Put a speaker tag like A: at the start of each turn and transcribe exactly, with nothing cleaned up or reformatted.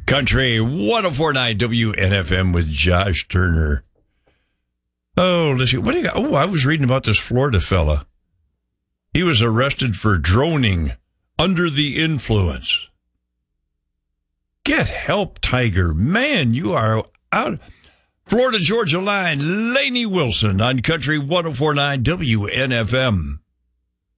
A: Country one oh four point nine W N F M with Josh Turner. Oh, let's see. What do you got? Oh, I was reading about this Florida fella. He was arrested for droning under the influence. Get help, Tiger. Man, you are out. Florida Georgia line, Lainey Wilson on Country one oh four point nine W N F M.